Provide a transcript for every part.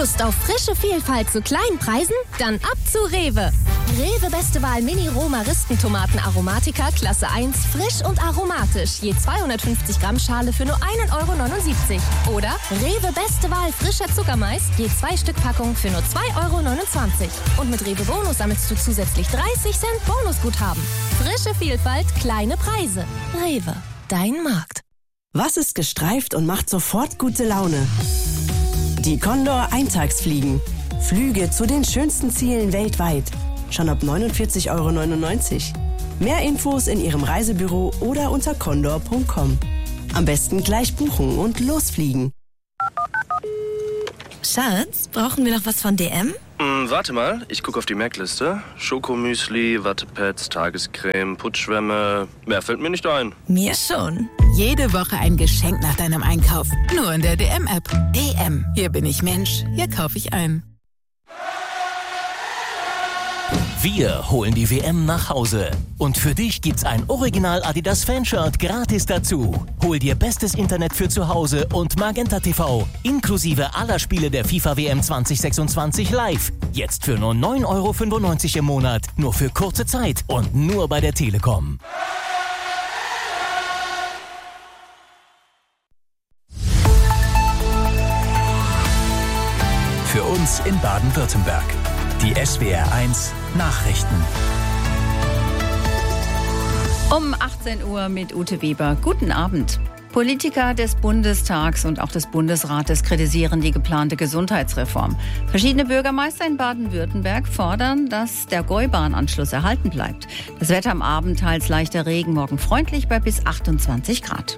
Lust auf frische Vielfalt zu kleinen Preisen? Dann ab zu Rewe. Rewe Beste Wahl Mini Roma-Ristentomaten Aromatica Klasse 1, frisch und aromatisch. Je 250 Gramm Schale für nur 1,79 €. Oder Rewe Beste Wahl frischer Zuckermais, je 2 Stück Packung für nur 2,29 €. Und mit Rewe Bonus sammelst du zusätzlich 30 Cent Bonusguthaben. Frische Vielfalt, kleine Preise. Rewe, dein Markt. Was ist gestreift und macht sofort gute Laune? Die Condor Eintagsfliegen. Flüge zu den schönsten Zielen weltweit. Schon ab 49,99 €. Mehr Infos in Ihrem Reisebüro oder unter condor.com. Am besten gleich buchen und losfliegen. Schatz, brauchen wir noch was von DM? Warte mal, ich gucke auf die Merkliste. Schokomüsli, Wattepads, Tagescreme, Putzschwämme. Mehr fällt mir nicht ein. Mir schon. Jede Woche ein Geschenk nach deinem Einkauf. Nur in der DM-App. DM. Hier bin ich Mensch. Hier kaufe ich ein. Wir holen die WM nach Hause. Und für dich gibt's ein Original Adidas Fanshirt gratis dazu. Hol dir bestes Internet für zu Hause und Magenta TV. Inklusive aller Spiele der FIFA WM 2026 live. Jetzt für nur 9,95 € im Monat. Nur für kurze Zeit und nur bei der Telekom. Für uns in Baden-Württemberg. Die SWR1 Nachrichten. Um 18 Uhr mit Ute Weber. Guten Abend. Politiker des Bundestags und auch des Bundesrates kritisieren die geplante Gesundheitsreform. Verschiedene Bürgermeister in Baden-Württemberg fordern, dass der Gäubahnanschluss erhalten bleibt. Das Wetter am Abend teils leichter Regen, morgen freundlich bei bis 28 Grad.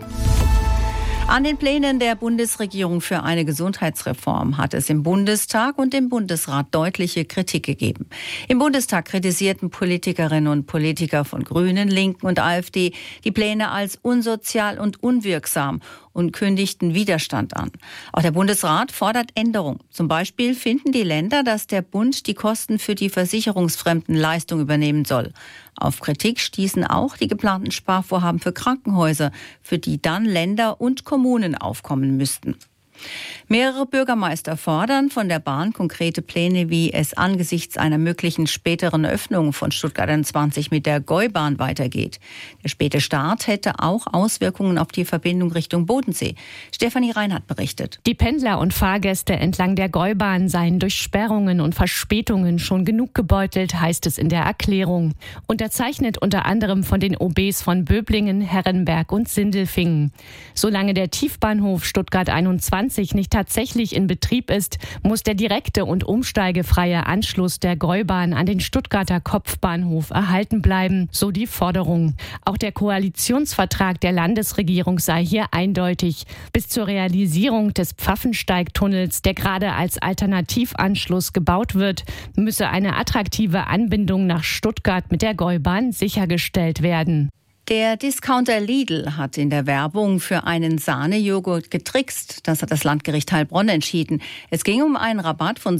An den Plänen der Bundesregierung für eine Gesundheitsreform hat es im Bundestag und im Bundesrat deutliche Kritik gegeben. Im Bundestag kritisierten Politikerinnen und Politiker von Grünen, Linken und AfD die Pläne als unsozial und unwirksam und kündigten Widerstand an. Auch der Bundesrat fordert Änderung. Zum Beispiel finden die Länder, dass der Bund die Kosten für die versicherungsfremden Leistungen übernehmen soll. Auf Kritik stießen auch die geplanten Sparvorhaben für Krankenhäuser, für die dann Länder und Kommunen aufkommen müssten. Mehrere Bürgermeister fordern von der Bahn konkrete Pläne, wie es angesichts einer möglichen späteren Öffnung von Stuttgart 21 mit der Gäubahn weitergeht. Der späte Start hätte auch Auswirkungen auf die Verbindung Richtung Bodensee. Stefanie Reinhardt berichtet. Die Pendler und Fahrgäste entlang der Gäubahn seien durch Sperrungen und Verspätungen schon genug gebeutelt, heißt es in der Erklärung. Unterzeichnet unter anderem von den OBs von Böblingen, Herrenberg und Sindelfingen. Solange der Tiefbahnhof Stuttgart 21 nicht tatsächlich in Betrieb ist, muss der direkte und umsteigefreie Anschluss der Gäubahn an den Stuttgarter Kopfbahnhof erhalten bleiben, so die Forderung. Auch der Koalitionsvertrag der Landesregierung sei hier eindeutig. Bis zur Realisierung des Pfaffensteigtunnels, der gerade als Alternativanschluss gebaut wird, müsse eine attraktive Anbindung nach Stuttgart mit der Gäubahn sichergestellt werden. Der Discounter Lidl hat in der Werbung für einen Sahnejoghurt getrickst. Das hat das Landgericht Heilbronn entschieden. Es ging um einen Rabatt von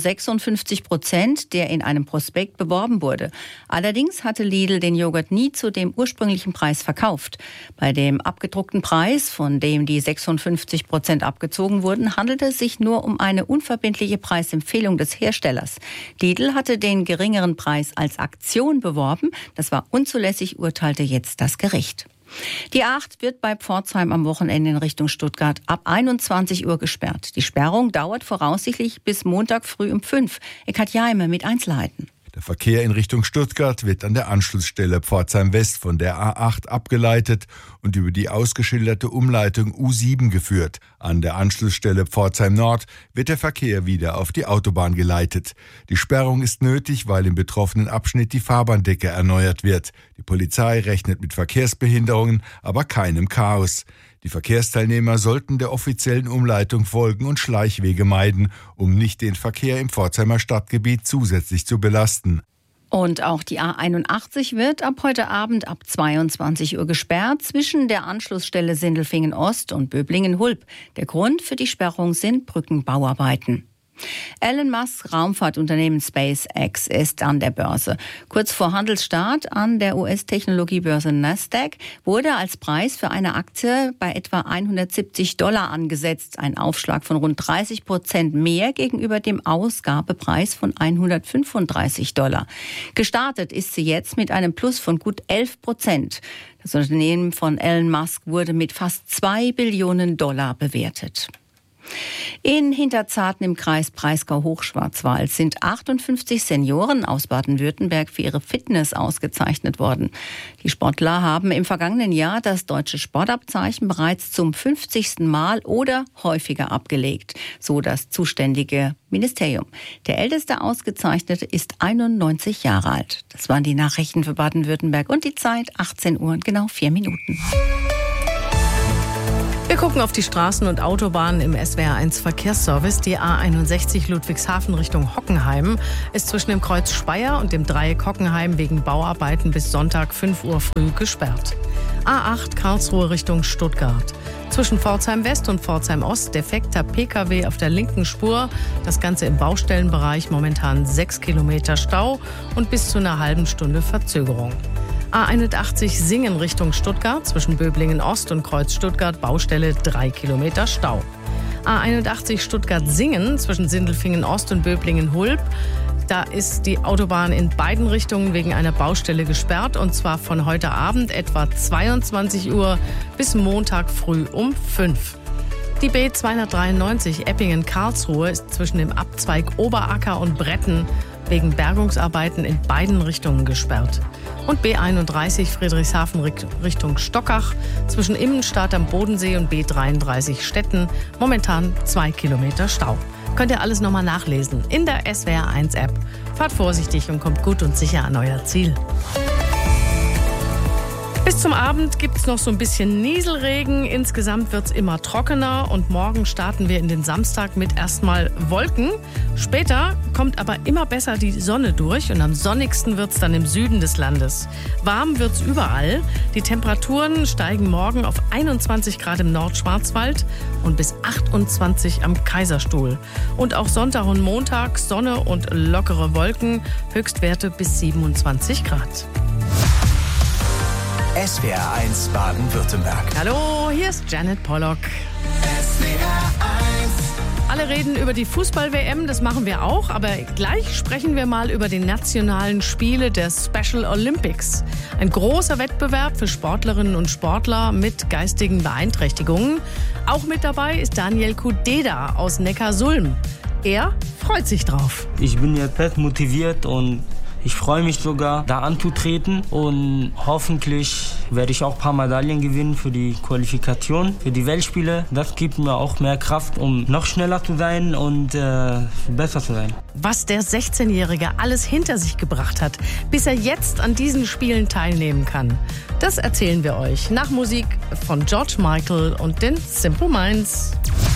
56%, der in einem Prospekt beworben wurde. Allerdings hatte Lidl den Joghurt nie zu dem ursprünglichen Preis verkauft. Bei dem abgedruckten Preis, von dem die 56% abgezogen wurden, handelte es sich nur um eine unverbindliche Preisempfehlung des Herstellers. Lidl hatte den geringeren Preis als Aktion beworben. Das war unzulässig, urteilte jetzt das Gericht. Die A8 wird bei Pforzheim am Wochenende in Richtung Stuttgart ab 21 Uhr gesperrt. Die Sperrung dauert voraussichtlich bis Montag früh um 5. Eckhard Jaime mit Einzelheiten. Der Verkehr in Richtung Stuttgart wird an der Anschlussstelle Pforzheim West von der A8 abgeleitet und über die ausgeschilderte Umleitung U7 geführt. An der Anschlussstelle Pforzheim Nord wird der Verkehr wieder auf die Autobahn geleitet. Die Sperrung ist nötig, weil im betroffenen Abschnitt die Fahrbahndecke erneuert wird. Die Polizei rechnet mit Verkehrsbehinderungen, aber keinem Chaos. Die Verkehrsteilnehmer sollten der offiziellen Umleitung folgen und Schleichwege meiden, um nicht den Verkehr im Pforzheimer Stadtgebiet zusätzlich zu belasten. Und auch die A81 wird ab heute Abend ab 22 Uhr gesperrt zwischen der Anschlussstelle Sindelfingen Ost und Böblingen-Hulb. Der Grund für die Sperrung sind Brückenbauarbeiten. Elon Musk Raumfahrtunternehmen SpaceX ist an der Börse. Kurz vor Handelsstart an der US-Technologiebörse Nasdaq wurde als Preis für eine Aktie bei etwa $170 angesetzt. Ein Aufschlag von rund 30% mehr gegenüber dem Ausgabepreis von $135. Gestartet ist sie jetzt mit einem Plus von gut 11%. Das Unternehmen von Elon Musk wurde mit fast $2 Billionen bewertet. In Hinterzarten im Kreis Breisgau-Hochschwarzwald sind 58 Senioren aus Baden-Württemberg für ihre Fitness ausgezeichnet worden. Die Sportler haben im vergangenen Jahr das deutsche Sportabzeichen bereits zum 50. Mal oder häufiger abgelegt, so das zuständige Ministerium. Der älteste Ausgezeichnete ist 91 Jahre alt. Das waren die Nachrichten für Baden-Württemberg und die Zeit 18 Uhr und genau 4 Minuten. Wir gucken auf die Straßen und Autobahnen im SWR1 Verkehrsservice. Die A61 Ludwigshafen Richtung Hockenheim ist zwischen dem Kreuz Speyer und dem Dreieck Hockenheim wegen Bauarbeiten bis Sonntag 5 Uhr früh gesperrt. A8 Karlsruhe Richtung Stuttgart. Zwischen Pforzheim West und Pforzheim Ost defekter PKW auf der linken Spur. Das Ganze im Baustellenbereich, momentan 6 Kilometer Stau und bis zu einer halben Stunde Verzögerung. A81 Singen Richtung Stuttgart, zwischen Böblingen Ost und Kreuz Stuttgart, Baustelle 3 Kilometer Stau. A81 Stuttgart-Singen, zwischen Sindelfingen Ost und Böblingen-Hulb. Da ist die Autobahn in beiden Richtungen wegen einer Baustelle gesperrt, und zwar von heute Abend etwa 22 Uhr bis Montag früh um 5. Die B293 Eppingen-Karlsruhe ist zwischen dem Abzweig Oberacker und Bretten wegen Bergungsarbeiten in beiden Richtungen gesperrt. Und B31 Friedrichshafen Richtung Stockach, zwischen Immenstadt am Bodensee und B33 Stetten, momentan 2 Kilometer Stau. Könnt ihr alles nochmal nachlesen in der SWR1-App. Fahrt vorsichtig und kommt gut und sicher an euer Ziel. Bis zum Abend gibt es noch so ein bisschen Nieselregen. Insgesamt wird es immer trockener und morgen starten wir in den Samstag mit erstmal Wolken. Später kommt aber immer besser die Sonne durch und am sonnigsten wird es dann im Süden des Landes. Warm wird es überall. Die Temperaturen steigen morgen auf 21 Grad im Nordschwarzwald und bis 28 am Kaiserstuhl. Und auch Sonntag und Montag Sonne und lockere Wolken, Höchstwerte bis 27 Grad. SWR1 Baden-Württemberg. Hallo, hier ist Janet Pollock. SWR1. Alle reden über die Fußball-WM, das machen wir auch, aber gleich sprechen wir mal über die nationalen Spiele der Special Olympics. Ein großer Wettbewerb für Sportlerinnen und Sportler mit geistigen Beeinträchtigungen. Auch mit dabei ist Daniel Kudeda aus Neckarsulm. Er freut sich drauf. Ich bin jetzt motiviert und ich freue mich sogar, da anzutreten, und hoffentlich werde ich auch ein paar Medaillen gewinnen für die Qualifikation, für die Weltspiele. Das gibt mir auch mehr Kraft, um noch schneller zu sein und besser zu sein. Was der 16-Jährige alles hinter sich gebracht hat, bis er jetzt an diesen Spielen teilnehmen kann, das erzählen wir euch nach Musik von George Michael und den Simple Minds.